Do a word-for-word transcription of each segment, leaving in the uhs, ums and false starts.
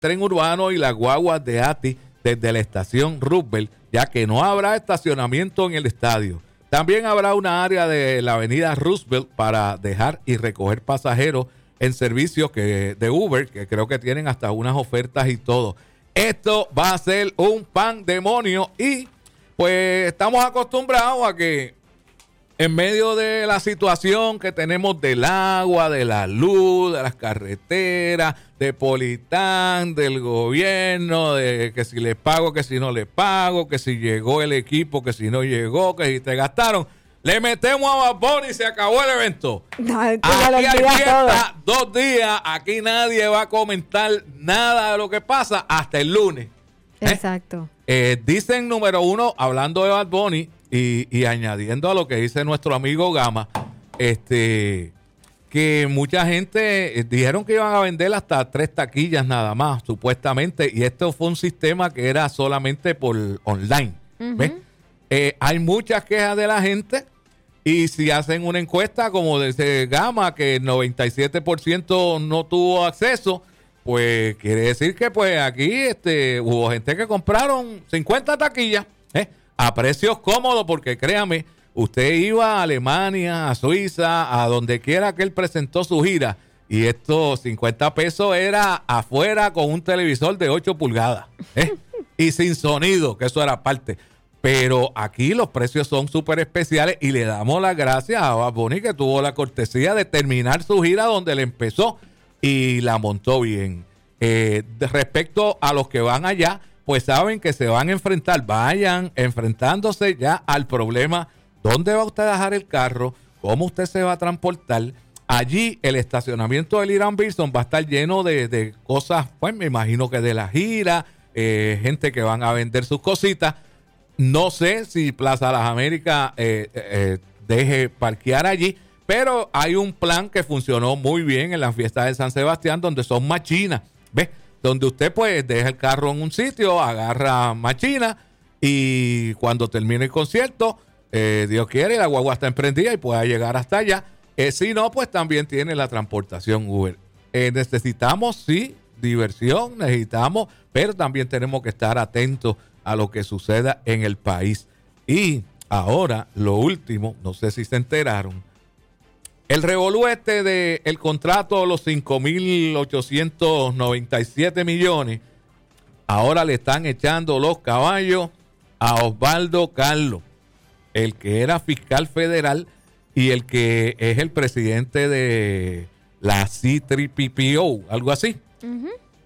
tren urbano y las guaguas de A T I desde la estación Roosevelt, ya que no habrá estacionamiento en el estadio. También habrá una área de la avenida Roosevelt para dejar y recoger pasajeros en servicios que, de Uber, que creo que tienen hasta unas ofertas y todo. Esto va a ser un pandemonio y pues estamos acostumbrados a que en medio de la situación que tenemos del agua, de la luz, de las carreteras, de Politán, del gobierno, de que si les pago, que si no les pago, que si llegó el equipo, que si no llegó, que si te gastaron, le metemos a Bad Bunny y se acabó el evento. No, aquí hay fiesta dos días, aquí nadie va a comentar nada de lo que pasa hasta el lunes. Exacto. ¿Eh? Eh, dicen, número uno, hablando de Bad Bunny, Y, y añadiendo a lo que dice nuestro amigo Gama, este, que mucha gente eh, dijeron que iban a vender hasta tres taquillas nada más, supuestamente, y esto fue un sistema que era solamente por online. Uh-huh. ¿Ves? Eh, hay muchas quejas de la gente, y si hacen una encuesta, como dice Gama, que el noventa y siete por ciento no tuvo acceso, pues quiere decir que pues aquí este, hubo gente que compraron cincuenta taquillas, ¿eh? A precios cómodos, porque créame, usted iba a Alemania, a Suiza, a donde quiera que él presentó su gira, y estos cincuenta pesos era afuera con un televisor de ocho pulgadas, ¿eh? Y sin sonido, que eso era parte. Pero aquí los precios son súper especiales y le damos las gracias a Bad Bunny, que tuvo la cortesía de terminar su gira donde le empezó y la montó bien. Eh, de respecto a los que van allá, pues saben que se van a enfrentar, vayan enfrentándose ya al problema, ¿dónde va usted a dejar el carro? ¿Cómo usted se va a transportar? Allí el estacionamiento del Irán Bison va a estar lleno de, de cosas, pues me imagino que de la gira, eh, gente que van a vender sus cositas. No sé si Plaza Las Américas eh, eh, deje parquear allí, pero hay un plan que funcionó muy bien en las fiestas de San Sebastián, donde son machinas, ¿ves? Donde usted pues deja el carro en un sitio, agarra machina y cuando termine el concierto, eh, Dios quiere, la guagua está emprendida y pueda llegar hasta allá. Eh, si no, pues también tiene la transportación Uber. Eh, necesitamos, sí, diversión, necesitamos, pero también tenemos que estar atentos a lo que suceda en el país. Y ahora, lo último, no sé si se enteraron, el revolú este de el contrato de los cinco mil ochocientos noventa y siete millones, ahora le están echando los caballos a Osvaldo Carlos, el que era fiscal federal y el que es el presidente de la C tres P O, algo así. Uh-huh.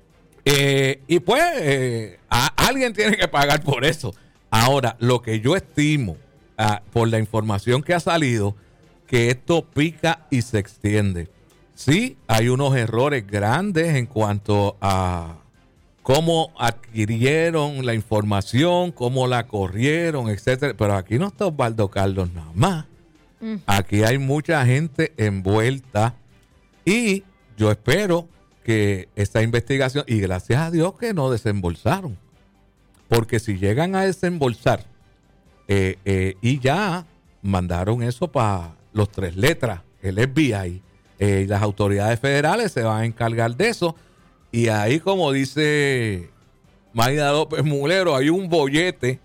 Eh, y pues eh, a, alguien tiene que pagar por eso. Ahora, lo que yo estimo, ah, por la información que ha salido, que esto pica y se extiende. Sí, hay unos errores grandes en cuanto a cómo adquirieron la información, cómo la corrieron, etcétera. Pero aquí no está Osvaldo Carlos nada más. Mm. Aquí hay mucha gente envuelta y yo espero que esta investigación, y gracias a Dios que no desembolsaron, porque si llegan a desembolsar eh, eh, y ya mandaron eso para los tres letras, el F B I, eh, y las autoridades federales se van a encargar de eso. Y ahí, como dice Mayda López Mulero, hay un bollete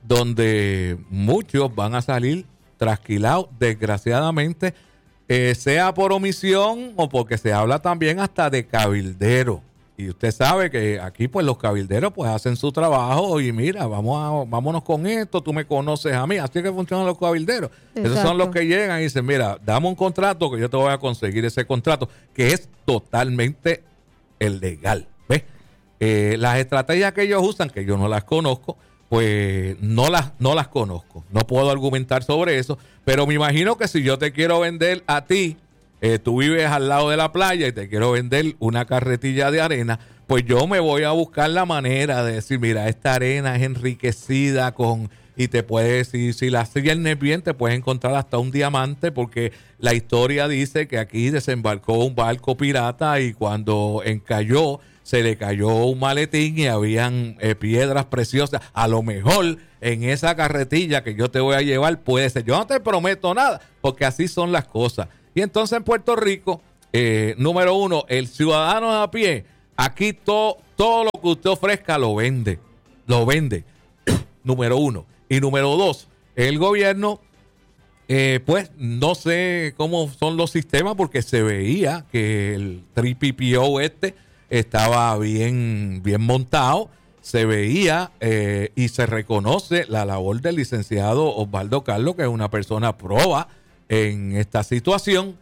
donde muchos van a salir trasquilados, desgraciadamente, eh, sea por omisión o porque se habla también hasta de cabildero. Y usted sabe que aquí pues los cabilderos pues hacen su trabajo y mira, vamos a, vámonos con esto, tú me conoces a mí, así es que funcionan los cabilderos. Exacto. Esos son los que llegan y dicen, mira, dame un contrato que yo te voy a conseguir ese contrato, que es totalmente ilegal. ¿Ves? Eh, las estrategias que ellos usan, que yo no las conozco, pues no las, no las conozco. No puedo argumentar sobre eso, pero me imagino que si yo te quiero vender a ti, Eh, tú vives al lado de la playa y te quiero vender una carretilla de arena, pues yo me voy a buscar la manera de decir, mira, esta arena es enriquecida con, y te puedes, si, si la ciernes bien, te puedes encontrar hasta un diamante, porque la historia dice que aquí desembarcó un barco pirata y cuando encalló, se le cayó un maletín y habían eh, piedras preciosas. A lo mejor en esa carretilla que yo te voy a llevar puede ser. Yo no te prometo nada, porque así son las cosas. Y entonces en Puerto Rico, eh, número uno, el ciudadano de a pie, Aquí to, todo lo que usted ofrezca lo vende. Lo vende. Número uno. Y número dos, el gobierno, eh, pues no sé cómo son los sistemas porque se veía que el tres P P O este estaba bien, bien montado. Se veía eh, y se reconoce la labor del licenciado Osvaldo Carlos, que es una persona proba en esta situación.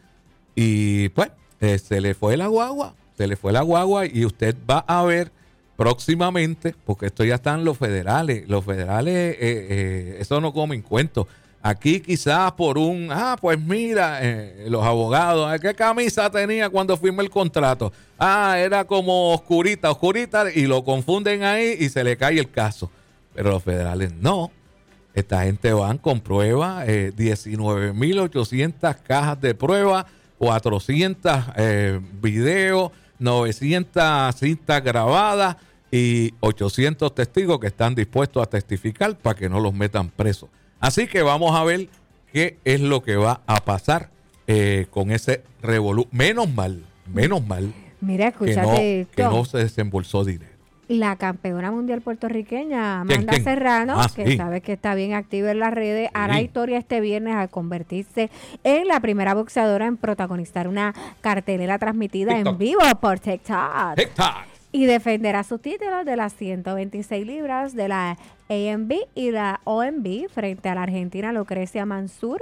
Y pues eh, se le fue la guagua, se le fue la guagua y usted va a ver próximamente, porque esto ya están los federales, los federales, eh, eh, eso no comen cuentos. Aquí quizás por un, ah, pues mira, eh, los abogados, ¿qué camisa tenía cuando firmé el contrato? Ah, era como oscurita, oscurita, y lo confunden ahí y se le cae el caso. Pero los federales no. Esta gente van con pruebas, eh, diecinueve mil ochocientas cajas de prueba, cuatrocientos eh, videos, novecientas cintas grabadas y ochocientos testigos que están dispuestos a testificar para que no los metan presos. Así que vamos a ver qué es lo que va a pasar eh, con ese revolú. Menos mal, menos mal Mira, escúchate que, no, esto. que no se desembolsó dinero. La campeona mundial puertorriqueña ¿Quién, Amanda quién? Serrano, Ah, que sí. sabes que está bien activa en las redes, hará Sí. historia este viernes al convertirse en la primera boxeadora en protagonizar una cartelera transmitida TikTok. en vivo por TikTok. TikTok. Y defenderá sus títulos de las ciento veintiséis libras de la A M B y la O M B frente a la argentina Lucrecia Mansur.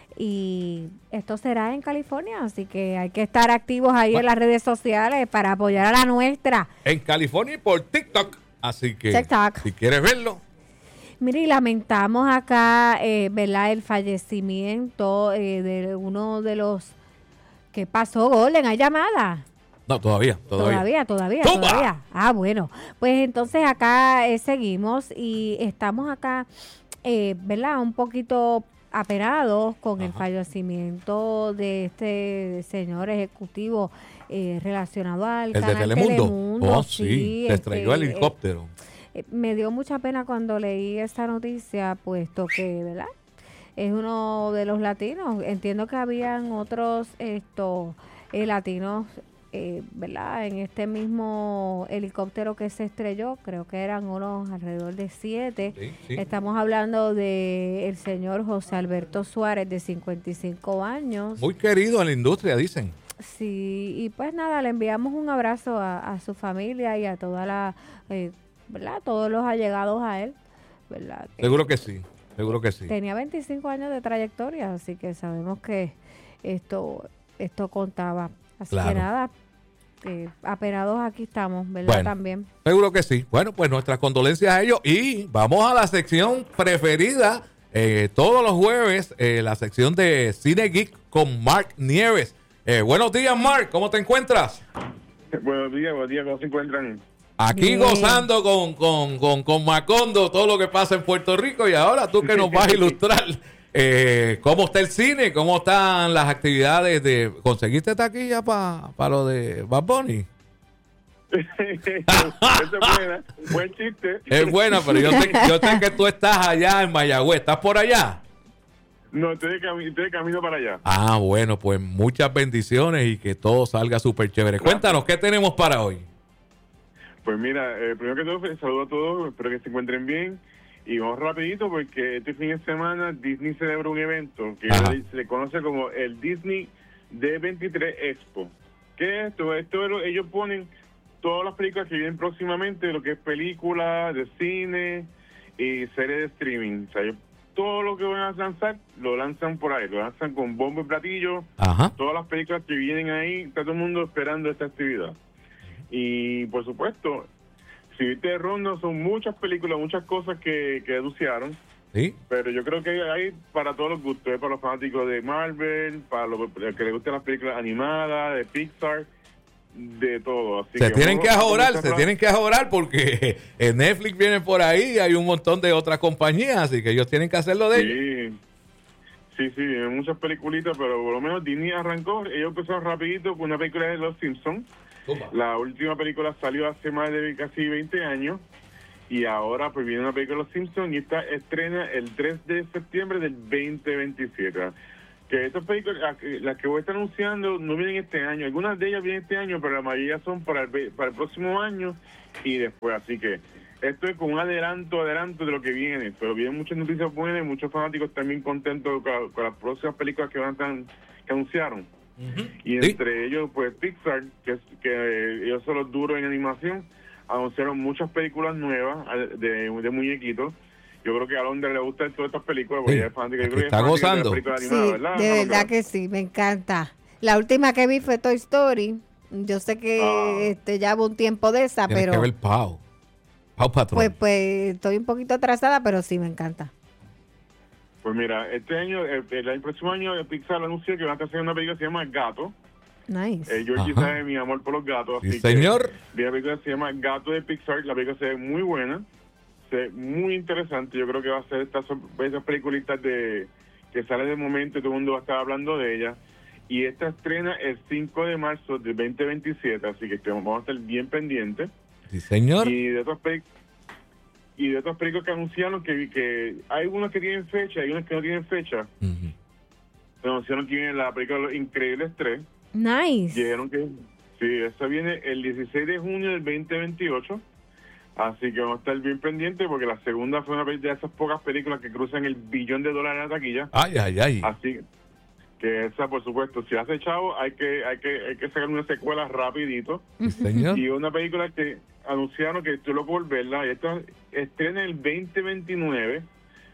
Y esto será en California, así que hay que estar activos ahí Bueno. en las redes sociales para apoyar a la nuestra. En California y por TikTok. Así que TikTok. si quieres verlo, Mire, y lamentamos acá, eh, ¿verdad? El fallecimiento eh, de uno de los que pasó, Golden, ¿hay llamada? no, todavía, todavía. Todavía, todavía, ¡Zumba! todavía. Ah, bueno. Pues entonces acá eh, seguimos y estamos acá, eh, ¿verdad? Un poquito apenados con el Ajá. fallecimiento de este señor ejecutivo eh, relacionado al El de canal Telemundo. Telemundo. Oh, sí, se estrelló el este, helicóptero. eh, me dio mucha pena cuando leí esta noticia, puesto que, ¿verdad? Es uno de los latinos. Entiendo que habían otros estos eh, latinos, eh, ¿verdad? En este mismo helicóptero que se estrelló, creo que eran unos alrededor de siete. Sí, sí. Estamos hablando de el señor José Alberto Suárez, de cincuenta y cinco años. Muy querido en la industria, dicen. Sí, y pues nada, le enviamos un abrazo a, a su familia y a toda la, eh, ¿verdad? Todos los allegados a él, ¿verdad? Que Seguro que sí, seguro que sí. tenía veinticinco años de trayectoria, así que sabemos que esto, esto contaba. Así Claro. que nada, eh, apenados aquí estamos, ¿verdad? Bueno. También. Seguro que sí. Bueno, pues nuestras condolencias a ellos y vamos a la sección preferida eh, todos los jueves, eh, la sección de Cine Geek con Mark Nieves. Eh, buenos días, Mark, ¿cómo te encuentras? Buenos días, buenos días, ¿cómo se encuentran? Aquí Bien. gozando con, con, con, con Macondo todo lo que pasa en Puerto Rico y ahora tú que nos vas a ilustrar eh, cómo está el cine, cómo están las actividades de... ¿Conseguiste taquilla para pa lo de Bad Bunny? Esa es buena, buen chiste. Es buena, pero yo sé, yo sé que tú estás allá en Mayagüez. ¿Estás por allá? No, estoy de, cami- estoy de camino para allá. Ah, bueno, pues muchas bendiciones y que todo salga súper chévere. Cuéntanos, ¿qué tenemos para hoy? Pues mira, eh, primero que todo, saludo a todos, espero que se encuentren bien. Y vamos rapidito porque este fin de semana Disney celebra un evento que Ajá. se le conoce como el Disney D veintitrés Expo. ¿Qué es esto? Esto es lo- ellos ponen todas las películas que vienen próximamente, lo que es películas, de cine y series de streaming. O sea, ellos- todo lo que van a lanzar, lo lanzan por ahí, lo lanzan con bombo y platillo. Ajá. Todas las películas que vienen ahí, está todo el mundo esperando esta actividad. Y por supuesto, si viste Rondo, son muchas películas, muchas cosas que, que anunciaron, ¿Sí? pero yo creo que hay para todos los gustos, hay para los fanáticos de Marvel, para los que les gustan las películas animadas, de Pixar, de todo. Así Se tienen vamos que a ajorar, comenzar se por- tienen que ajorar porque en Netflix viene por ahí y hay un montón de otras compañías, así que ellos tienen que hacerlo de ellos. Sí, sí, sí, hay muchas peliculitas, pero por lo menos Disney arrancó, ellos empezaron rapidito con una película de Los Simpsons. La última película salió hace más de casi veinte años y ahora pues viene una película de Los Simpsons y esta estrena el tres de septiembre del veinte veintisiete. que estas películas, las que- las que voy a estar anunciando, no vienen este año. Algunas de ellas vienen este año, pero la mayoría son para el, ve- para el próximo año y después. Así que esto es con un adelanto, adelanto de lo que viene. Pero vienen muchas noticias buenas y muchos fanáticos también contentos con, con las próximas películas que van a estar, que anunciaron. Y Sí. entre ellos, pues Pixar, que, es- que ellos son los duros en animación, anunciaron muchas películas nuevas eh, de, de muñequitos. Yo creo que a Londra le gustan todas estas películas, porque Sí, ella es fanática. Yo aquí creo que está es fanática de las gozando. películas Sí, animadas, ¿verdad? de Alondra? verdad que sí, me encanta. La última que vi fue Toy Story. Yo sé que Ah. este, ya hubo un tiempo de esa, Tienes pero que ver Pau. Pau Patrón. pues, pues estoy un poquito atrasada, pero sí me encanta. Pues mira, este año, el, el, el próximo año, Pixar anunció que van a hacer una película que se llama Gato. Nice. Eh, Georgie Ajá. sabe mi amor por los gatos. Sí, así señor. Que, vi la película que se llama Gato de Pixar. La película se ve muy buena, se ve muy interesante. Yo creo que va a ser estas esas peliculitas de que sale de momento y todo el mundo va a estar hablando de ella. Y esta estrena el cinco de marzo del veinte veintisiete, así que este, vamos a estar bien pendientes. Sí, señor. Y de otras peli- y de otras películas que anunciaron que, que hay unas que tienen fecha y unas que no tienen fecha. Ujú. Anunciaron que viene la película Los Increíbles tres. Nice. Dijeron que sí, esta viene el dieciséis de junio del veinte veintiocho. Así que vamos a estar bien pendientes porque la segunda fue una de esas pocas películas que cruzan el billón de dólares en la taquilla. Ay, ay, ay. Así que esa, por supuesto, si hace chavo, hay que hay que hay que sacar una secuela rapidito. Sí, señor. Y una película que anunciaron que estoy loco por verla, y esta estrena el veinte veintinueve,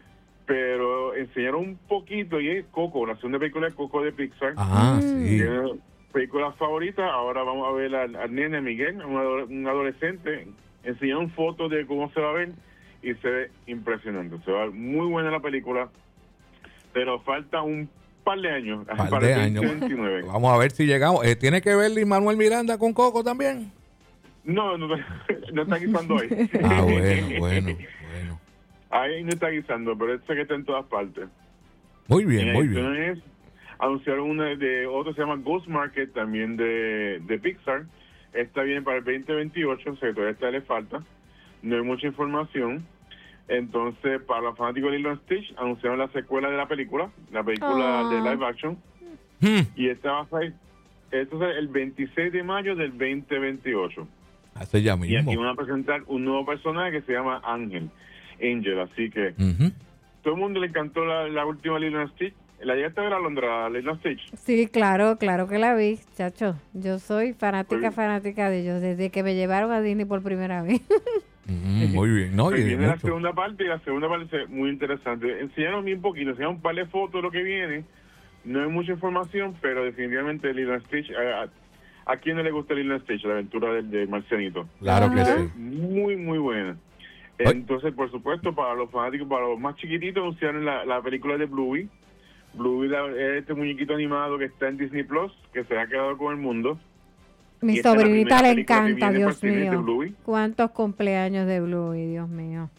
pero enseñaron un poquito, y es Coco, la segunda película de Coco de Pixar. Ah, Mm. sí. Tiene películas favoritas. Ahora vamos a ver al, al nene Miguel, un, ado- un adolescente. Enseñaron fotos de cómo se va a ver y se ve impresionante. Se va a ver muy buena la película, pero falta un par de años Par para de el años. veinte veintinueve. Vamos a ver si llegamos. Eh, ¿Tiene que ver Lin Manuel Miranda con Coco también? No, no, no está guisando ahí. Ah, bueno, bueno, bueno. Ahí no está guisando, pero sé que está en todas partes. Muy Y bien, muy bien. adiciones, anunciaron una de otro se llama Ghost Market, también de, de Pixar. Esta viene para el veinte veintiocho, o sea, todavía esta le falta. No hay mucha información. Entonces, para los fanáticos de Lilo and Stitch, anunciaron la secuela de la película, la película Ah. de live action. Hmm. Y esta va a salir, esto es el veintiséis de mayo del veinte veintiocho. Hace ya Y aquí mismo. van a presentar un nuevo personaje que se llama Ángel. Angel, así que Ujú. todo el mundo le encantó la, la última Lilo and Stitch. ¿La llegaste a ver a Londra, Lilo and Stitch? Sí, claro, claro que la vi, chacho. Yo soy fanática, Muy- fanática de ellos, desde que me llevaron a Disney por primera vez. Mm, muy bien. No, Pues y viene la mucho. segunda parte y la segunda parte es muy interesante. Enseñaron bien poquito, enseñaron un par de fotos de lo que viene. No hay mucha información, pero definitivamente Lilo and Stitch, a, a, ¿a quién no le gusta Lilo and Stitch? La aventura del, del marcianito. Claro que Ajá. sí. Muy, muy buena. Ay. Entonces, por supuesto, para los fanáticos, para los más chiquititos, anunciaron la, la película de Bluey. Bluey la- es este muñequito animado que está en Disney Plus, que se ha quedado con el mundo. Mi Y esta es la sobrinita primera le película que encanta, viene Dios para el cine de mío. Bluey. ¿Cuántos cumpleaños de Bluey, Dios mío?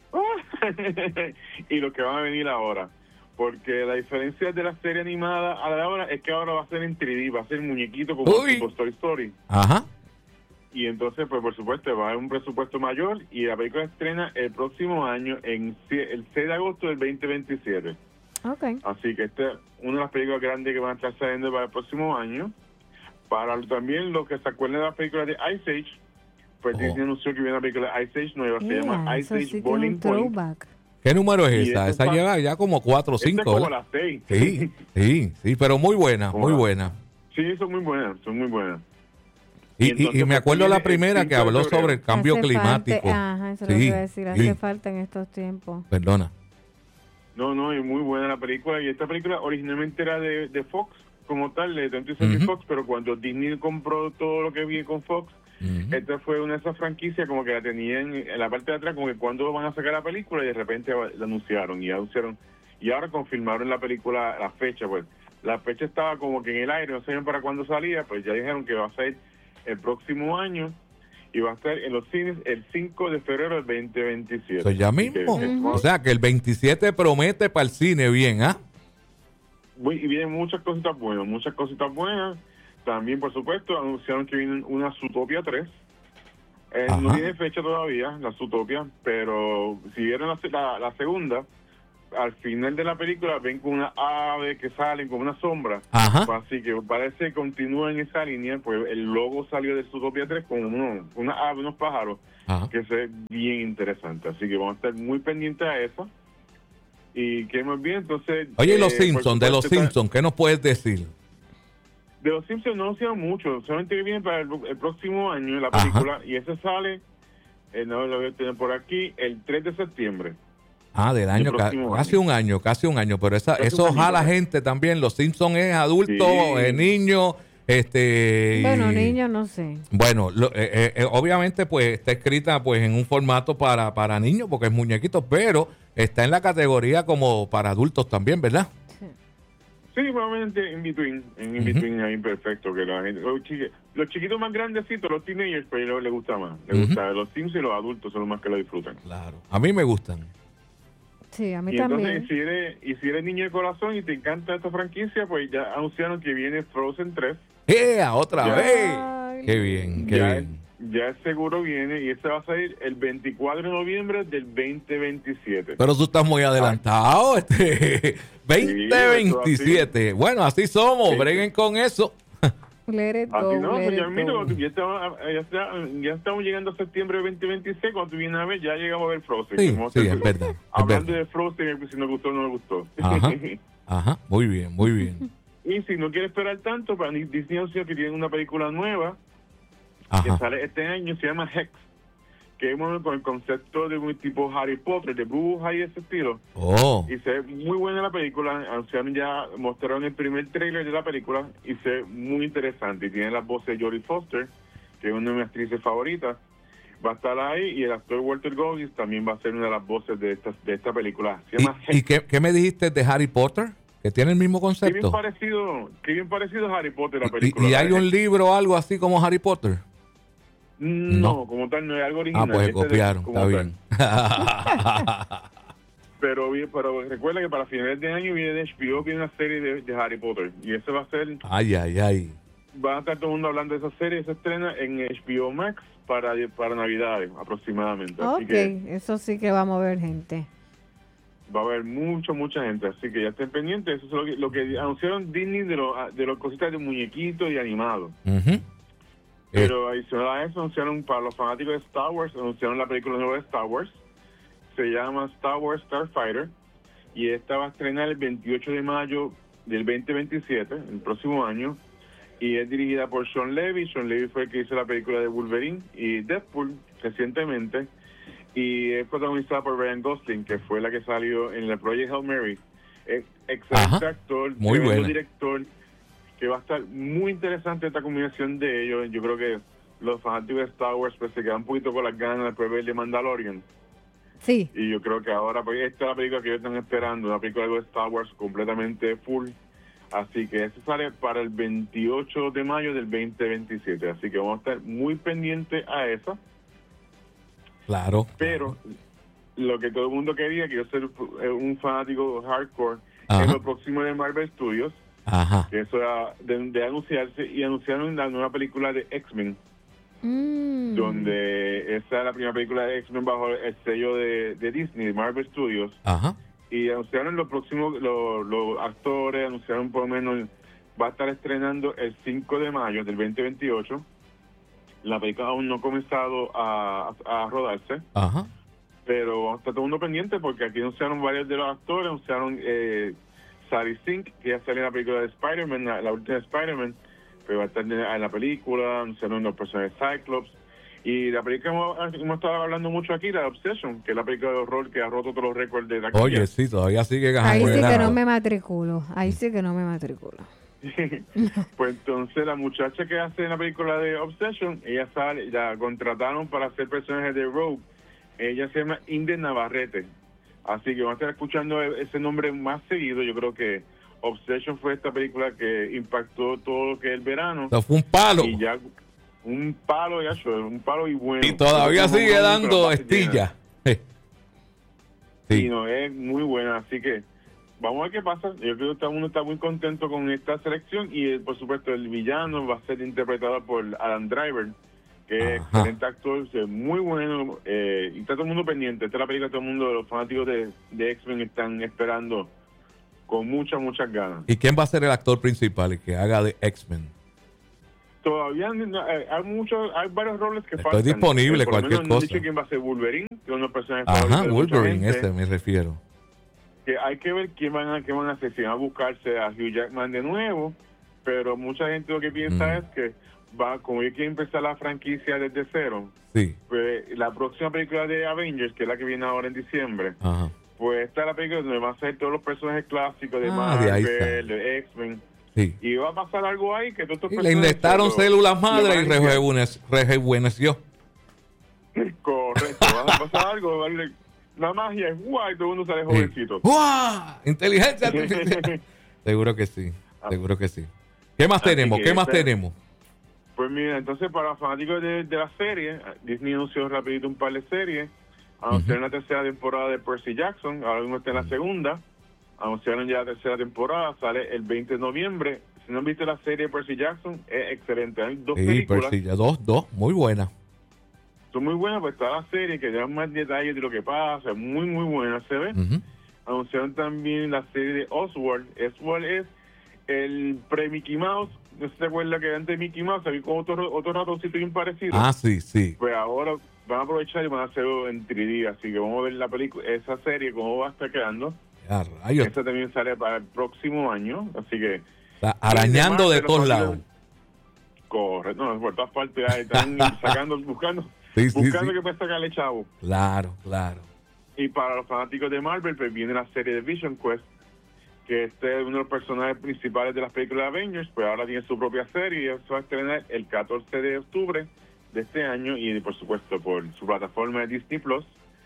Y lo que van a venir ahora. Porque la diferencia de la serie animada a la de ahora es que ahora va a ser en tres D, va a ser muñequito como Uy. tipo Toy Story. Ajá. Y entonces, pues por supuesto, va a haber un presupuesto mayor y la película estrena el próximo año, en sie- el seis de agosto del veinte veintisiete. Ok. Así que esta es una de las películas grandes que van a estar saliendo para el próximo año. Para también los que se acuerdan de la película de Ice Age, pues Oh. Disney anunció que viene una película de Ice Age nueva, se Ea, llama eso Ice sí Age que es un Boiling Point. throwback. ¿Qué número es Y esa? esta Esa es lleva ya como cuatro o Esta es cinco, como ¿verdad? las seis. Sí, sí, sí, pero muy buena, muy buena. Sí, son muy buenas, son muy buenas. Y, Y y- entonces, y me pues, acuerdo viene la el primera que cinco de habló febrero. sobre el cambio Hace climático. falta- ajá, eso es lo que Sí, iba a decir. sí. Hace falta en estos tiempos. Perdona. No, no, es muy buena la película. Y esta película originalmente era de, de Fox, como tal, de twentieth Century Ujú. Fox, pero cuando Disney compró todo lo que viene con Fox, Ujú. esta fue una de esas franquicias como que la tenían en la parte de atrás, como que cuando van a sacar la película, y de repente la anunciaron y anunciaron. Y ahora confirmaron la película, la fecha, pues. La fecha estaba como que en el aire, no sabían para cuándo salía, pues ya dijeron que va a salir el próximo año y va a estar en los cines el cinco de febrero del veinte veintisiete. Eso ya Así que, mismo. eh, O sea que el veintisiete promete para el cine bien, ¿ah? Muy- y vienen muchas cositas buenas, muchas cositas buenas. También, por supuesto, anunciaron que viene una Zootopia tres. Eh, no Ajá. tiene fecha todavía, la Zootopia, pero si vieron la, se- la, la segunda, al final de la película ven con una ave que salen con una sombra. Ajá. Pues así que parece que continúa en esa línea, pues el logo salió de Zootopia tres con uno, una ave, unos pájaros, Ajá. que se ve bien interesante. Así que vamos a estar muy pendientes a eso. Y que más bien, entonces... Oye, y los eh, Simpsons, de los supuesto, Simpsons, ¿qué nos puedes decir? De los Simpsons no anuncian mucho, solamente que viene para el, el próximo año la Ajá. película, y ese sale, eh, no lo voy a tener por aquí, el tres de septiembre. Ah, del año, ca- próximo casi año. un año, casi un año, pero esa, Casi eso un año, jala ¿verdad? gente también. Los Simpsons es adulto, Sí. eh, niño, este... Bueno, y- niños, no sé. Bueno, lo- eh, eh, eh, obviamente pues está escrita pues en un formato para, para niños porque es muñequito, pero está en la categoría como para adultos también, ¿verdad? Sí, probablemente in between, en in Ujú. between ahí perfecto, que la gente, los, chiqui- los chiquitos más grandecitos, los teenagers, pues les le gusta más, les Ujú. gusta, los Sims y los adultos son los más que lo disfrutan. Claro. A mí me gustan. Sí, a mí Y también. entonces, si eres, y si eres niño de corazón y te encanta esta franquicia, pues ya anunciaron que viene Frozen tres. ¡Eh! ¡Otra Ya. vez! Ay. ¡Qué bien, qué ya, bien! ya seguro viene, y este va a salir el veinticuatro de noviembre del veinte veintisiete. Pero tú estás muy adelantado, este veinte veintisiete. Bueno, así somos, Sí. breguen con eso. Let it Así go, no, let pues ya, it mira, go. ya, estamos, ya, está- ya estamos llegando a septiembre de veinte veintiséis, cuando tú vienes a ver, ya llegamos a ver Frozen. Sí, Como sí, te- es verdad, es Hablando verdad. de Frozen, si nos gustó o no nos gustó. Ajá, ajá, muy bien, muy bien. Y si no quieres esperar tanto, para Disney anunció que tienen una película nueva que Ajá. sale este año, se llama Hex, que es bueno, con el concepto de un tipo Harry Potter, de bruja y ese estilo. Oh, Y se ve muy buena la película. Anunciaron ya, mostraron el primer trailer de la película y se ve muy interesante. Y tiene las voces de Jodie Foster, que es una de mis actrices favoritas. Va a estar ahí, y el actor Walter Goggins también va a ser una de las voces de esta, de esta película. Se ¿y, llama y Hex. qué, qué me dijiste de Harry Potter? ¿Que tiene el mismo Qué bien concepto? parecido, qué bien parecido a Harry Potter la ¿Y, película. y hay ¿la un Hex? libro o algo así como Harry Potter? No, No. como tal, no es algo Ah, original. pues este es copiaron, como está tal. bien. Pero, bien, pero recuerda que para finales de año viene de H B O, viene una serie de, de Harry Potter. Y eso va a ser, Ay, ay, ay. va a estar todo el mundo hablando de esa serie. Se estrena en H B O Max para, para Navidades aproximadamente. Así Ok, que eso sí que va a mover gente. va a haber mucho, mucha gente. Así que ya estén pendientes. Eso es lo que, lo que anunciaron Disney de los de los cositas de muñequitos y animados. Ujú. Eh, Pero adicional a eso, anunciaron para los fanáticos de Star Wars, anunciaron la película nueva de Star Wars. Se llama Star Wars Starfighter. Y esta va a estrenar el veintiocho de mayo del veinte veintisiete, el próximo año. Y es dirigida por Sean Levy. Sean Levy fue el que hizo la película de Wolverine y Deadpool recientemente. Y es protagonizada por Ryan Gosling, que fue la que salió en la Project Hail Mary. Es excelente Ajá. actor, Muy tremendo buena. director, que va a estar muy interesante esta combinación de ellos. Yo creo que los fanáticos de Star Wars pues se quedan un poquito con las ganas después de ver The Mandalorian. Sí, Y yo creo que ahora, pues esta es la película que ellos están esperando, una película de Star Wars completamente full. Así que eso sale para el veintiocho de mayo del veinte veintisiete. Así que vamos a estar muy pendientes a esa. Claro. Pero lo que todo el mundo quería, que yo soy un fanático hardcore, Ajá. es lo próximo de Marvel Studios, Ajá. que eso era de, de anunciarse, y anunciaron la nueva película de X-Men, Mm. donde esa es la primera película de X-Men bajo el sello de, de Disney, de Marvel Studios. Ajá. Y anunciaron los próximos, los, los actores, anunciaron por lo menos, va a estar estrenando el cinco de mayo del veinte veintiocho. La película aún no ha comenzado a, a, a rodarse, Ajá. pero está todo el mundo pendiente porque aquí anunciaron varios de los actores, anunciaron eh, Sally Sink, que ya sale en la película de Spider-Man, la, la última de Spider-Man, pero va a estar en la, en la película, anunciaron los personajes de Cyclops. Y la película que hemos, hemos estado hablando mucho aquí, la de Obsession, que es la película de horror que ha roto todos los récords de la Oye, sí, todavía sigue Ahí sí que ganando. no me matriculo. Ahí sí que no me matriculo. Pues entonces la muchacha que hace en la película de Obsession, ella sale, la contrataron para hacer personajes de Rogue. Ella se llama Inde Navarrete. Así que vamos a estar escuchando ese nombre más seguido. Yo creo que Obsession fue esta película que impactó todo lo que es el verano. Eso fue un palo. Y ya un palo, ya un palo y bueno. Y todavía Como sigue una dando base llena. estilla. Sí, Sí. no, es muy buena, así que vamos a ver qué pasa. Yo creo que todo el mundo está muy contento con esta selección y, eh, por supuesto, el villano va a ser interpretado por Adam Driver, que es Ajá. excelente actor, es muy bueno, eh, y está todo el mundo pendiente. Esta es la película que todo el mundo, los fanáticos de, de X-Men están esperando con muchas, muchas ganas. ¿Y quién va a ser el actor principal y que haga de X-Men? Todavía no, eh, hay muchos, hay varios roles que Estoy faltan. disponible, Eh, por lo cualquier menos no han cosa. dicho quién va a ser Wolverine, que es uno de los personajes Ajá, favoritos de mucha Wolverine, gente. ese me refiero. Que hay que ver quién van a, quién van a hacer, si van a buscarse a Hugh Jackman de nuevo, pero mucha gente lo que piensa Mm. es que va, como ellos quieren empezar la franquicia desde cero, Sí. pues la próxima película de Avengers, que es la que viene ahora en diciembre, Ajá. pues esta es la película donde van a ser todos los personajes clásicos de Ah, de ahí Marvel, está. de X-Men, Sí. y va a pasar algo ahí que todos estos Y le personajes inyectaron lo- células lo madre van y a limpiar. rejuvenec- rejuveneció. Correcto, va a pasar algo, darle la magia es guay, todo el mundo sale Sí. jovencito. ¡Uah! Inteligencia artificial. Seguro que sí, seguro que sí. ¿Qué más Así tenemos? que ¿Qué más esta- tenemos? Pues mira, entonces para los fanáticos de, de la serie, Disney anunció rapidito un par de series. Anunciaron la tercera temporada de Percy Jackson, ahora mismo está en la segunda. Anunciaron ya la tercera temporada, sale el veinte de noviembre. Si no han visto la serie de Percy Jackson, es excelente. Hay dos Sí, películas, Percy, ya dos, dos, muy buenas. son muy buenas, pues está la serie que dan más detalles de lo que pasa, muy muy buena se ve. Ujú. Anunciaron también la serie de Oswald. Oswald es el pre-Mickey Mouse. No sé si te acuerdas que antes de Mickey Mouse había como otro, otro ratoncito bien parecido. Ah, sí, sí. Pues ahora van a aprovechar y van a hacerlo en tres D, así que vamos a ver la película, esa serie, cómo va a estar quedando. Ya, rayos. Esa también sale para el próximo año, así que... Está arañando de Marvel, todos los lados. fanáticos- Correcto, no, por todas partes ahí están sacando, buscando, Sí, sí, buscando sí. que puede sacarle chavo. Claro, claro. Y para los fanáticos de Marvel, pues viene la serie de Vision Quest, que este es uno de los personajes principales de las películas de Avengers, pues ahora tiene su propia serie y eso va a estrenar el catorce de octubre de este año y por supuesto por su plataforma de Disney Plus.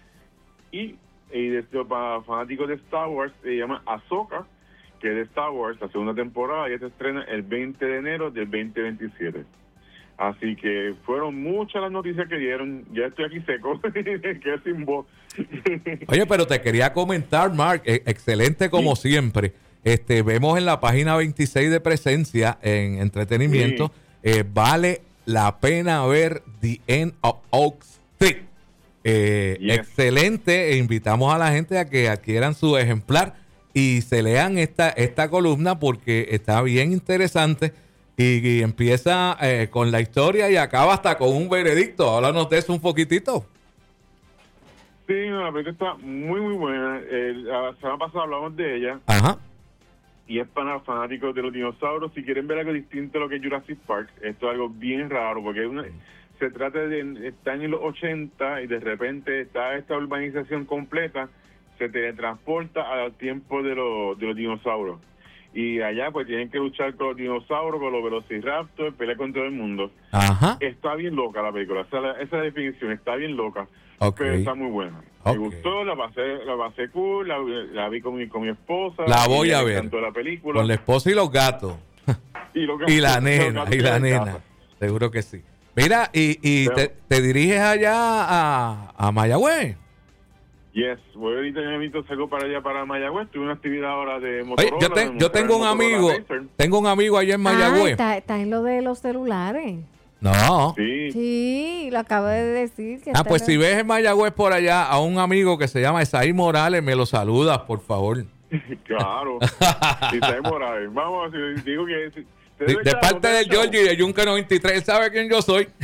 Y, y desde, para fanáticos de Star Wars se llama Ahsoka, que es de Star Wars, la segunda temporada, y se estrena el veinte de enero del veinte veintisiete. Así que fueron muchas las noticias que dieron. Ya estoy aquí seco, que sin voz. Oye, pero te quería comentar, Mark, eh, excelente como Sí. siempre. Este, vemos en la página veintiséis de presencia en entretenimiento, eh, vale la pena ver The End of Oak Street. Eh, Yes. Excelente, e invitamos a la gente a que adquieran su ejemplar y se lean esta, esta columna porque está bien interesante y, y empieza eh, con la historia y acaba hasta con un veredicto. Háblanos de eso un poquitito. Sí, no, la película está muy, muy buena. Eh, la semana pasada hablamos de ella Ajá. y es para los fanáticos de los dinosaurios. Si quieren ver algo distinto a lo que es Jurassic Park, esto es algo bien raro porque es una, se trata de... Están en los ochenta y de repente está esta urbanización completa, se teletransporta al tiempo de los, de los dinosaurios. Y allá pues tienen que luchar con los dinosaurios, con los velociraptors, pelear con todo el mundo. Ajá. Está bien loca la película, esa, es la- esa es la definición, está bien loca, Ok. pero está muy buena. Ok. Me gustó, la pasé, la pasé cool, la, la vi con mi, con mi esposa. La voy y a me ver. encantó la película. Con la esposa y los gatos. y, los Y la gatos- los nena, gatos y la en nena. casa. Seguro que sí. Mira, y, y Pero- te, te diriges allá a, a Mayagüez. Yes, voy ahorita ya mismo salgo para allá para Mayagüez, tuve una actividad ahora de Oye, Motorola. yo, te- de yo tengo un Motorola amigo, Racer. tengo un amigo allá en Ah, Mayagüez. está, está en lo de los celulares. No. Sí, Sí, lo acabo de decir. Que Ah, está pues en si lo- ves en Mayagüez por allá a un amigo que se llama Esaí Morales, me lo saludas, por favor. claro. Isaí Morales. Vamos, si digo que... si- te De, doy de chavo, parte te doy de chavo. Georgie de Yunque noventa y tres, él sabe quién yo soy.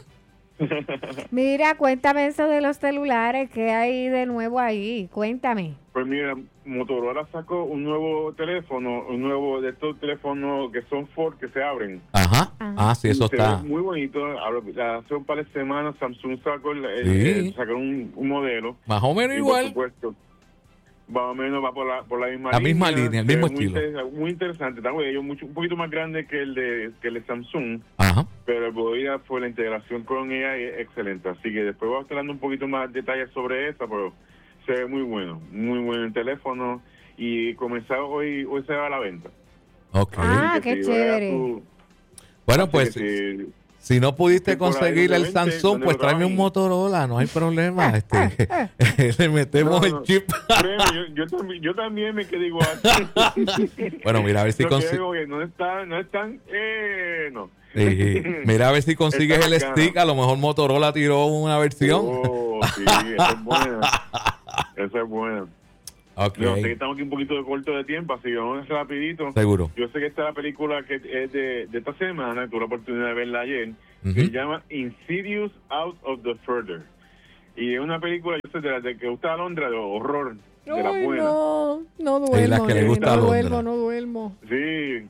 Mira, cuéntame eso de los celulares. ¿Qué hay de nuevo ahí? Cuéntame. Pues mira, Motorola sacó un nuevo teléfono, un nuevo de estos teléfonos que son Ford, que se abren. Ajá. Ajá. Ah, sí, eso Se está. ve muy bonito. Ahora, hace un par de semanas Samsung sacó, el, el- Sí. el- sacó un, un modelo. Más o menos Y por igual. supuesto, más o menos va por la, por la misma La línea. misma línea, el Se mismo ve muy estilo. interesa- Muy interesante. Está bello, mucho, un poquito más grande que el de, que el de Samsung. Ajá. Pero el Bodia fue la integración con ella y es excelente. Así que después voy a estar dando un poquito más detalles sobre esa, pero se ve muy bueno. Muy bueno el teléfono. Y comenzado hoy, hoy se va a la venta. Ok. Ah, Así que qué si vaya chévere. tu- Bueno, así pues que si- Si no pudiste Sí, por ahí conseguir donde el vente, Samsung, donde pues lo tráeme un trabajen. Motorola, no hay problema. Este, le metemos No, el no, chip. créeme, yo, yo, también, yo también me quedé igual. Bueno, mira a ver si no, consi- que, que no están, no están, eh, no. Sí, mira a ver si consigues Está el bacana. stick. A lo mejor Motorola tiró una versión. Oh, sí, esa es buena. Esa es buena. Ok, Yo sé que estamos aquí un poquito de corto de tiempo, así que vamos a hacer rapidito. seguro. Yo sé que esta es la película que es de, de esta semana, tuve la oportunidad de verla ayer, Ujú. que se llama Insidious Out of the Further. Y es una película, yo sé, de la de que gusta a Londra, de horror, de la Ay, buena. no, no Sí, duermo. las que le nene, gusta a no Londra. duermo, no duermo. Sí.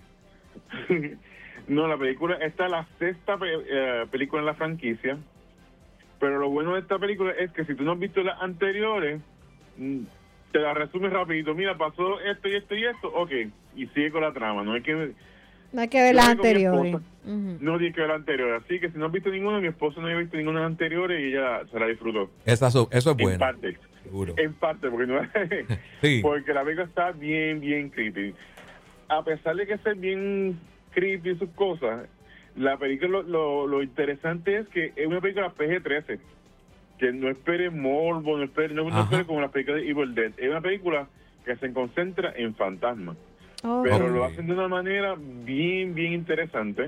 No, la película, esta es la sexta pe- eh, película en la franquicia, pero lo bueno de esta película es que si tú no has visto las anteriores, mm, te la resumes rapidito. Mira, pasó esto y esto y esto, ok, y sigue con la trama. No hay que No hay que ver Yo las voy con mi anteriores. esposa. Ujú. no tiene que ver la anterior. Así que si no has visto ninguna, mi esposo no había visto ninguna de las anteriores y ella se la disfrutó. Esa so- eso es En bueno. parte. Seguro. En parte, porque no Sí. porque la película está bien, bien creepy. A pesar de que es bien creepy y sus cosas, la película, lo, lo, lo interesante es que es una película P G trece. Que no espere morbo, no espere, no, no Ajá. espere como la película de Evil Dead. Es una película que se concentra en fantasmas. Oh, Pero Ok. lo hacen de una manera bien, bien interesante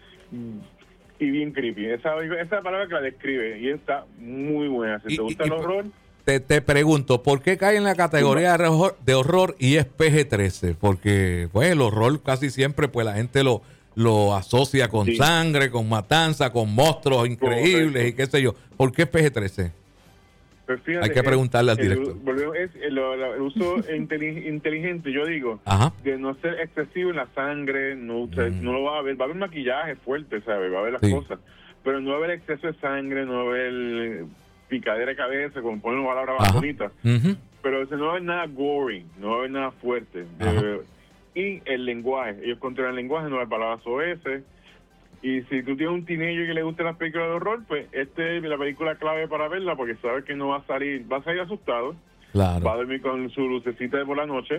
y bien creepy. Esa, esa palabra que la describe y está muy buena. Si Y- te gusta y- el y- horror, Te, te pregunto, ¿por qué cae en la categoría de horror, de horror y es P G trece? Porque pues el horror casi siempre pues la gente lo, lo asocia con Sí. sangre, con matanza, con monstruos increíbles Correcto. y qué sé yo. ¿Por qué es P G trece? pues fíjate, Hay que preguntarle al el- director. volvemos- es el, el uso inteli- inteligente, yo digo, Ajá. de no ser excesivo en la sangre, no, o sea, Mm. no lo va a haber, va a haber maquillaje fuerte, ¿sabes? Va a haber las Sí. cosas, pero no va a haber exceso de sangre, no va a haber picadera de cabeza, como ponen una palabra más Ajá. bonita. Ujú. Pero o sea, no va a haber nada gory, no va a haber nada fuerte. Ajá. Eh, y el lenguaje, ellos controlan el lenguaje, no hay palabras soeces. Y si tú tienes un teenager que le gusta las películas de horror, pues este es la película clave para verla, porque sabes que no va a salir, va a salir asustado, va a Claro. dormir con su lucecita de por la noche,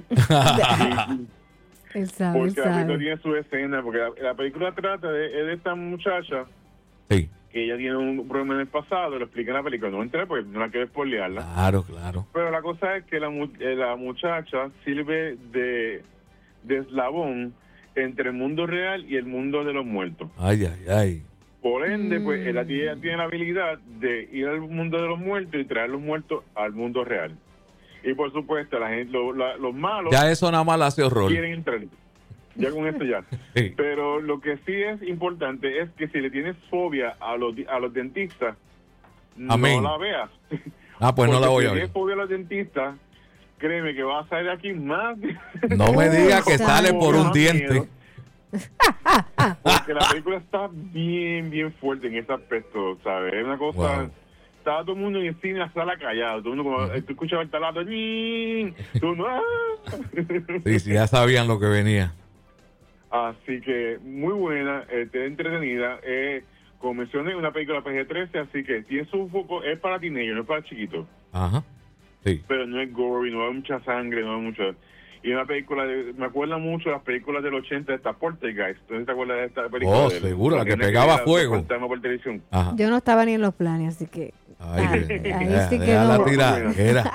Él sabe, él porque la película sabe. tiene su escena, porque la, la película trata de, es de esta muchacha Sí. que ella tiene un problema en el pasado, lo explica en la película, no entré porque no la quiero spoilearla. Claro, claro. Pero la cosa es que la, mu- eh, la muchacha sirve de, de eslabón entre el mundo real y el mundo de los muertos. Ay, ay, ay. Por ende, pues Mm. ella tiene, tiene la habilidad de ir al mundo de los muertos y traer los muertos al mundo real. Y por supuesto, la gente, lo- la- los malos Ya eso nada más le hace horror. quieren entrar. Ya con esto ya. Sí. Pero lo que sí es importante es que si le tienes fobia a los, di- a los dentistas, Amén. no la veas. Ah, pues no la Porque voy si a ver. tienes fobia a los dentistas, créeme que va a salir aquí más. No me digas que Uy, sale por un más diente. miedo. Porque la película está bien, bien fuerte en ese aspecto, ¿sabes? Es una cosa. Wow. Estaba todo el mundo en el cine, la sala callado. Todo el mundo, como, tú escuchabas el talato, ¡ñin! Tú no. ¡ah! Sí, sí, ya sabían lo que venía. Así que muy buena, eh, entretenida. Eh, como mencioné, una película P G trece, así que tiene su foco, es para teenagers, no es para chiquitos. Ajá. Sí. Pero no es gory, no hay mucha sangre, no hay mucha. Y una película, de, me acuerda mucho de las películas del ochenta de esta Poltergeist. ¿Tú te acuerdas de esta película? Oh, de- seguro, la que nena pegaba era fuego. fantasma por televisión. Ajá. Yo no estaba ni en los planes, así que. Ay, Ahí- Dios mío, ahí deja- sí que deja la no. tiradera.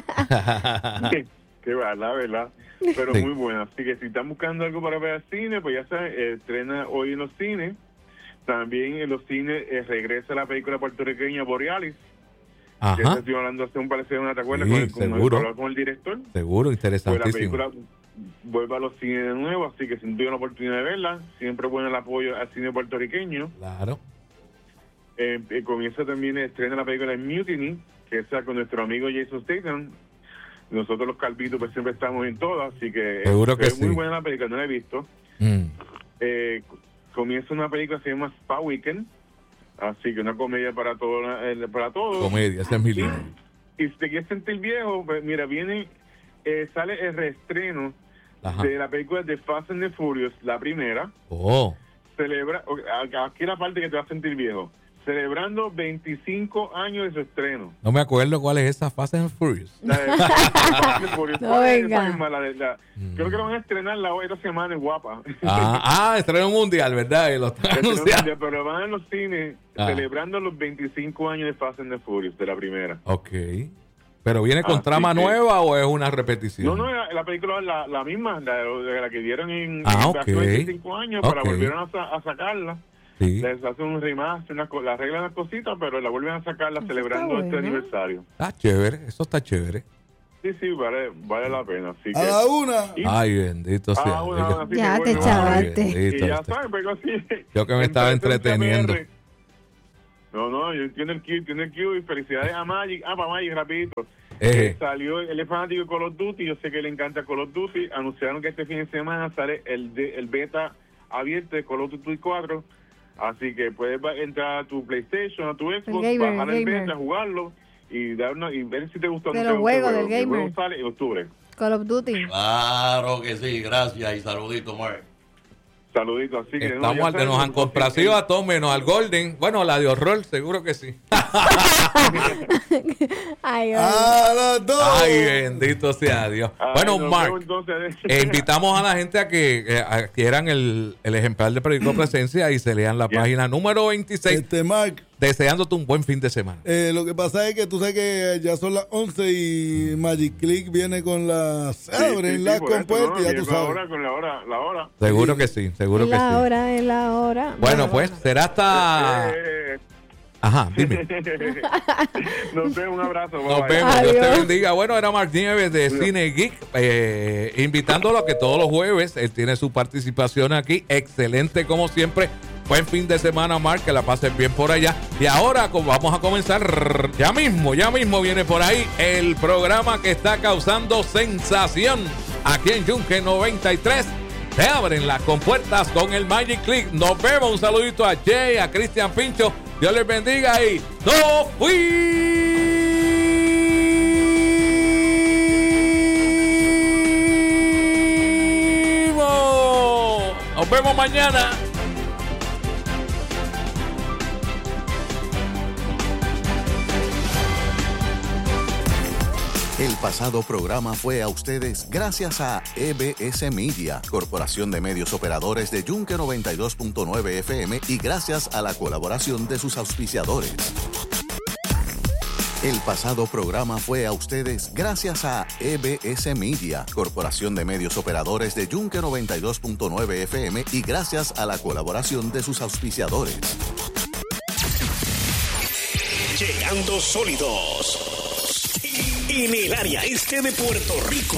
Qué va, la verdad. Pero Sí. muy buena. Así que si están buscando algo para ver al cine, pues ya saben, eh, estrena hoy en los cines. También en los cines eh, regresa la película puertorriqueña Borealis. Que Ajá. estoy hablando hace un parecido, ¿no te acuerdas? Sí, con, el, con, el- seguro. hablar con el director. Seguro, Pues la interesantísimo. película vuelve a los cines de nuevo, así que si no tuvieron la oportunidad de verla, siempre bueno el apoyo al cine puertorriqueño. Claro. Eh, eh, comienza también, estrena la película Mutiny, que es con nuestro amigo Jason Statham. Nosotros los calvitos pues siempre estamos en todas, así que Seguro es, que es muy sí. buena la película, no la he visto. Mm. Eh, comienza una película que se llama Spa Weekend, así que una comedia para todo, eh, para todos. Comedia, ese es mi línea. Y si te quieres sentir viejo, pues mira, viene, eh, sale el reestreno Ajá. de la película de Fast and the Furious, la primera. Oh. Celebra, ok, aquí la parte que te va a sentir viejo. celebrando veinticinco años de su estreno. No me acuerdo cuál es esa Fast and Furious. La de- Fast No, venga. misma, la de- la- Creo que la van a estrenar la otra semana en Guapa. Ah, ah, estreno mundial, ¿verdad? Y lo están Estrenó anunciando. mundial, pero van a los cines Ah. celebrando los veinticinco años de Fast and the Furious, de la primera. Ok. ¿Pero viene con Así trama que- nueva o es una repetición? No, no, la, la película es la, la misma, la, de la que dieron en, Ah, en ok. hace veinticinco años, Ok. para volvieron a, sa- a sacarla. Sí. Les hacen un remaster, una co- la arreglan las cositas, pero la vuelven a sacarla Eso celebrando está este bueno. aniversario. Está chévere, eso está chévere. Sí, sí, vale, vale la pena. Así que, A la una. Y- Ay, bendito sea. Ah, una- Dios. una- así Ya que te bueno, chavaste. Ay, Y bendito ya usted. saben, pero así. Yo que me estaba entonces, entreteniendo. K P R. No, no, yo entiendo el Q, entiendo el Q y felicidades a Magic. Ah, para Magic, rapidito. Eh. Que salió, él es fanático de Call of Duty, yo sé que le encanta Call of Duty. Anunciaron que este fin de semana sale el, de- el beta abierto de Call of Duty cuatro. Así que puedes va- entrar a tu PlayStation, a tu Xbox, gamer, bajar el el gamer. beta, jugarlo y dar una, y ver si te gusta o no De te los gusta el juegos juego. del Y el gamer. juego sale en octubre. Call of Duty. Claro que sí, gracias y saludito, Mark. Saluditos, así que no, Estamos ya al que saben, nos han pues, complacido eh, a todos menos al Golden. Bueno, la de horror, seguro que sí. Ay, ay. A las dos. Ay, bendito sea Dios. ay, Bueno, nos Mark, vemos entonces. eh, invitamos a la gente a que eh, adquieran el, el ejemplar de Periódico Presencia y se lean la Bien. página número veintiséis, Este, Mark, deseándote un buen fin de semana. eh, lo que pasa es que tú sabes que ya son las once y Magic Click viene con las... Sí, abren sí, sí, las por eso, compuertas, ¿no? ya Llegó tú sabes. ahora con la hora, la hora. Seguro que sí, seguro Es que la sí. hora, es la hora. Bueno, pues será hasta... Eh, Ajá, dime. Nos vemos, un abrazo. Nos bye, bye. vemos, Dios te Adiós. bendiga. Bueno, era Mark Nieves de Cine Geek, eh, invitándolo a que todos los jueves él tiene su participación aquí. Excelente, como siempre. Buen fin de semana, Mark, que la pases bien por allá. Y ahora co- vamos a comenzar ya mismo, ya mismo viene por ahí el programa que está causando sensación aquí en Yunque noventa y tres. Se abren las compuertas con el Magic Click. Nos vemos. Un saludito a Jay, a Cristian Pincho. Dios les bendiga y ¡no fuimos! Nos vemos mañana. El pasado programa fue a ustedes gracias a E B S Media, Corporación de Medios Operadores de Yunque noventa y dos punto nueve F M y gracias a la colaboración de sus auspiciadores. El pasado programa fue a ustedes gracias a E B S Media, Corporación de Medios Operadores de Yunque noventa y dos punto nueve F M y gracias a la colaboración de sus auspiciadores. Llegando sólidos en el área este de Puerto Rico.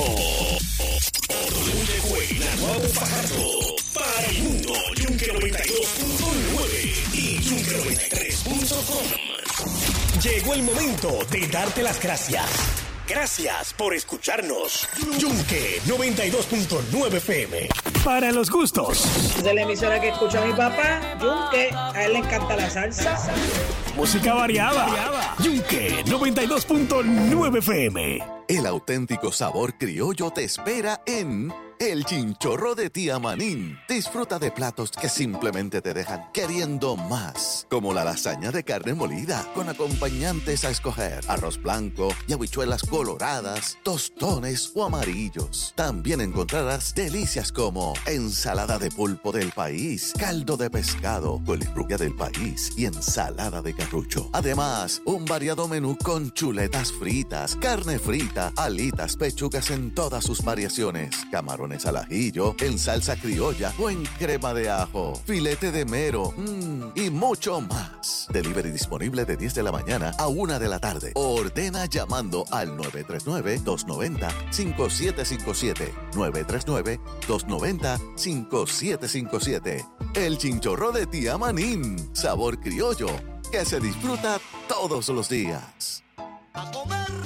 W Q Naguabo Fajardo para el mundo. Yunque noventa y dos punto nueve y Yunque noventa y tres punto com. Llegó el momento de darte las gracias. Gracias por escucharnos. Yunque noventa y dos punto nueve F M. Para los gustos. De la emisora que escucha mi papá, Yunque, a él le encanta la salsa. Música variada. Yunque noventa y dos punto nueve F M. El auténtico sabor criollo te espera en El Chinchorro de Tía Manín. Disfruta de platos que simplemente te dejan queriendo más, como la lasaña de carne molida con acompañantes a escoger, arroz blanco y habichuelas coloradas, tostones o amarillos. También encontrarás delicias como ensalada de pulpo del país, caldo de pescado, colirrubia del país y ensalada de carrucho. Además, un variado menú con chuletas fritas, carne frita, alitas, pechugas en todas sus variaciones, camarones al ajillo, en salsa criolla o en crema de ajo, filete de mero mmm, y mucho más. Delivery disponible de diez de la mañana a una de la tarde. Ordena llamando al nueve tres nueve, dos nueve cero, cinco siete cinco siete. nueve tres nueve, dos nueve cero, cinco siete cinco siete. El Chinchorro de Tía Manín. Sabor criollo que se disfruta todos los días. ¡A comer!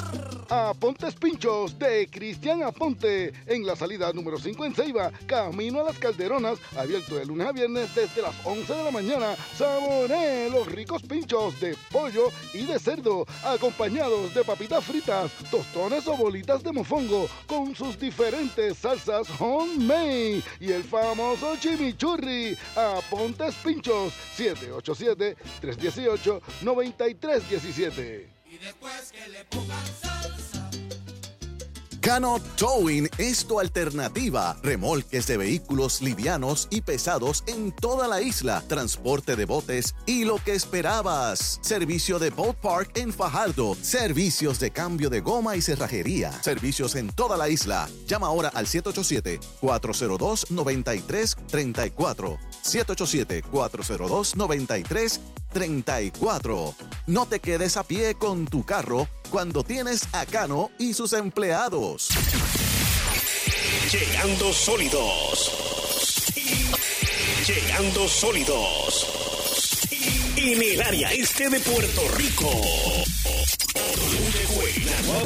Apontes Pinchos de Cristian Aponte, en la salida número cinco en Ceiba, camino a Las Calderonas, abierto de lunes a viernes desde las once de la mañana. Saboree los ricos pinchos de pollo y de cerdo, acompañados de papitas fritas, tostones o bolitas de mofongo, con sus diferentes salsas homemade y el famoso chimichurri. Apontes Pinchos, siete ocho siete, tres uno ocho, nueve tres uno siete. Y después que le pongan salsa. Cano Towing es tu alternativa. Remolques de vehículos livianos y pesados en toda la isla. Transporte de botes y lo que esperabas. Servicio de Boat Park en Fajardo. Servicios de cambio de goma y cerrajería. Servicios en toda la isla. Llama ahora al siete ocho siete, cuatro cero dos, nueve tres tres cuatro. siete ocho siete, cuatro cero dos, nueve tres tres cuatro. No te quedes a pie con tu carro cuando tienes a Cano y sus empleados. Llegando sólidos. Llegando sólidos. En el área este de Puerto Rico.